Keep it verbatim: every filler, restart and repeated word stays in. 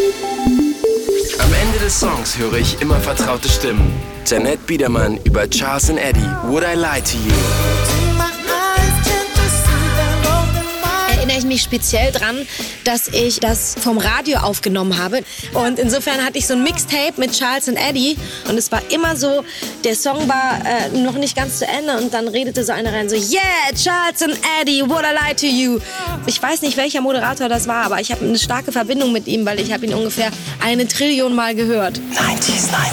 Am Ende des Songs höre ich immer vertraute Stimmen. Jeanette Biedermann über Charles and Eddie, Would I Lie to You? Erinnere ich mich speziell dran, dass ich das vom Radio aufgenommen habe. Und insofern hatte ich so ein Mixtape mit Charles and Eddie. Und es war immer so, der Song war äh, noch nicht ganz zu Ende. Und dann redete so einer rein so, yeah, Charles and Eddie, would I lie to you? Ich weiß nicht, welcher Moderator das war, aber ich habe eine starke Verbindung mit ihm, weil ich habe ihn ungefähr eine Trillion Mal gehört. neunzig neunzig.